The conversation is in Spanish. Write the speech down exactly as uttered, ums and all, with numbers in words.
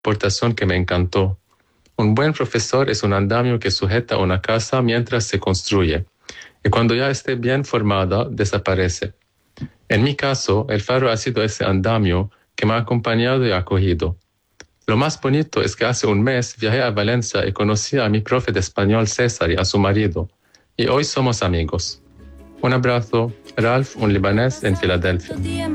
portación que me encantó. Un buen profesor es un andamio que sujeta una casa mientras se construye, y cuando ya esté bien formada, desaparece. En mi caso, el faro ha sido ese andamio que me ha acompañado y acogido. Lo más bonito es que hace un mes viajé a Valencia y conocí a mi profe de español César y a su marido, y hoy somos amigos. Un abrazo, Ralph, un libanés en Filadelfia.